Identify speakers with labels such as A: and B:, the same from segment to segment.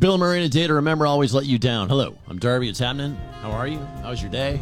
A: Bill Murray and a day to remember, always let you down. Hello, I'm Darby. It's happening. How are you? How was your day?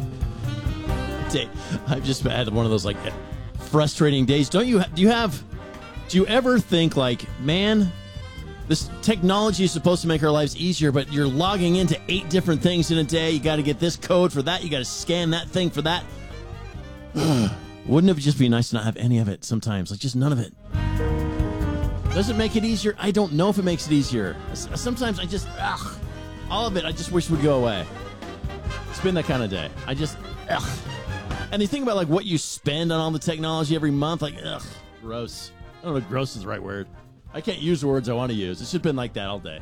A: I've just had one of those frustrating days. Do you ever think man, this technology is supposed to make our lives easier, but you're logging into 8 different things in a day. You got to get this code for that. You got to scan that thing for that. Wouldn't it just be nice to not have any of it sometimes? Just none of it. Does it make it easier? I don't know if it makes it easier. Sometimes all of it, I just wish would go away. It's been that kind of day. And you think about what you spend on all the technology every month, gross. I don't know if gross is the right word. I can't use the words I want to use. It's just been like that all day.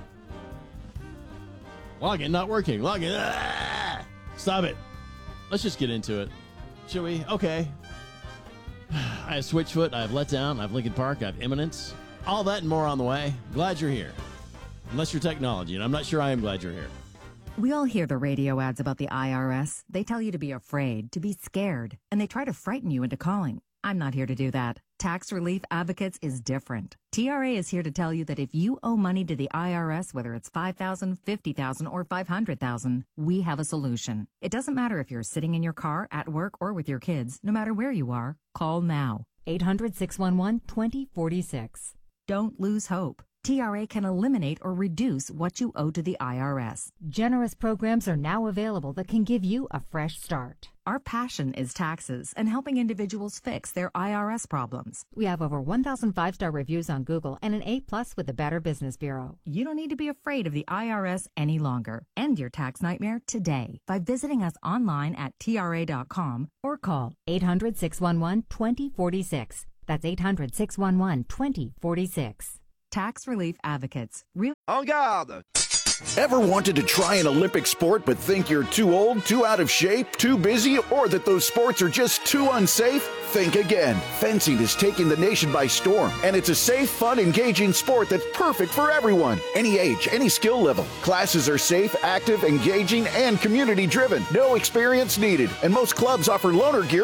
A: Login not working. Login. Stop it. Let's just get into it. Shall we? Okay. I have Switchfoot. I have Letdown. I have Linkin Park. I have Imminence. All that and more on the way. Glad you're here. Unless you're technology, and I'm not sure I am glad you're here.
B: We all hear the radio ads about the IRS. They tell you to be afraid, to be scared, and they try to frighten you into calling. I'm not here to do that. Tax Relief Advocates is different. TRA is here to tell you that if you owe money to the IRS, whether it's $5,000, $50,000, or $500,000, we have a solution. It doesn't matter if you're sitting in your car, at work, or with your kids. No matter where you are, call now. 800-611-2046. Don't lose hope. TRA can eliminate or reduce what you owe to the IRS.
C: Generous programs are now available that can give you a fresh start.
B: Our passion is taxes and helping individuals fix their IRS problems.
C: We have over 1,000 5-star reviews on Google and an A+ with the Better Business Bureau.
B: You don't need to be afraid of the IRS any longer. End your tax nightmare today by visiting us online at TRA.com or call
C: 800-611-2046. That's 800-611-2046.
B: Tax Relief Advocates.
D: En garde! Ever wanted to try an Olympic sport but think you're too old, too out of shape, too busy, or that those sports are just too unsafe? Think again. Fencing is taking the nation by storm, and it's a safe, fun, engaging sport that's perfect for everyone. Any age, any skill level. Classes are safe, active, engaging, and community-driven. No experience needed, and most clubs offer loaner gear